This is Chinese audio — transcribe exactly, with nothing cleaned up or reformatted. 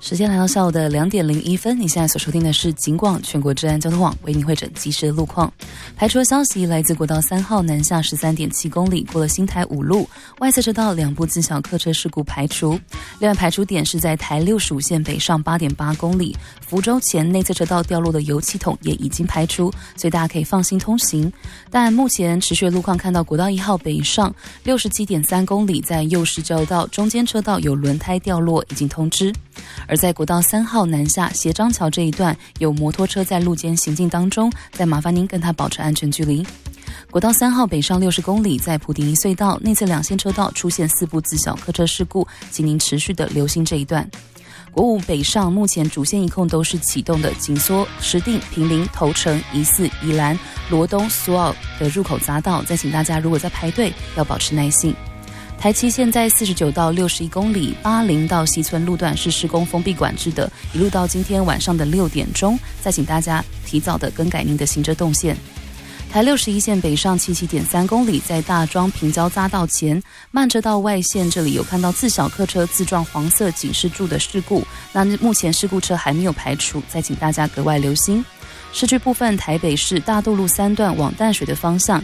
时间来到下午的两点零一分，你现在所收听的是警广全国治安交通网为您汇整即时的路况。排除的消息来自国道三号南下十三点七公里，过了新台五路，外侧车道两部自小客车事故排除。另外排除点是在台六十五线北上八点八公里，福州前内侧车道掉落的油漆桶也已经排除，所以大家可以放心通行。但目前持续的路况看到国道一号北上六十七点三公里，在右市交流道中间车道有轮胎掉落，已经通知。而在国道三号南下斜张桥这一段，有摩托车在路间行进当中，再麻烦您跟它保持安全距离。国道三号北上六十公里，在普顶一隧道内侧两线车道出现四部自小客车事故，请您持续的留心这一段。国五北上目前主线一控都是启动的，紧缩石碇、坪林、头城、宜四、宜兰、罗东、苏澳的入口匝道，再请大家如果在排队要保持耐性。台七线在四十九到六十一公里，八零到西村路段是施工封闭管制的，一路到今天晚上的六点钟，再请大家提早的更改您的行车动线。台六十一线北上七十七点三公里，在大庄平交匝道前慢车道外线这里有看到自小客车自撞黄色警示柱的事故，那目前事故车还没有排除，再请大家格外留心。市区部分，台北市大渡路三段往淡水的方向，